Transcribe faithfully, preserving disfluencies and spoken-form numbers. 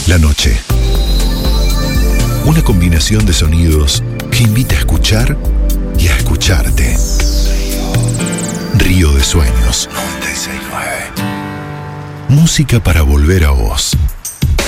La noche. Una combinación de sonidos que invita a escuchar y a escucharte. Río de Sueños. noventa y seis punto nueve. Música para volver a vos.